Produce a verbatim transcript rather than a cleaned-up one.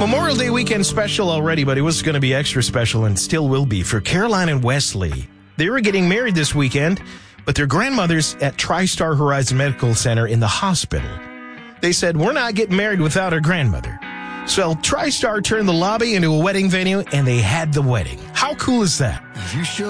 Memorial Day weekend special already, but it was going to be extra special and still will be for Caroline and Wesley. They were getting married this weekend, but their grandmother's at TriStar Horizon Medical Center in the hospital. They said, we're not getting married without our grandmother. So TriStar turned the lobby into a wedding venue, and they had the wedding. How cool is that? You should.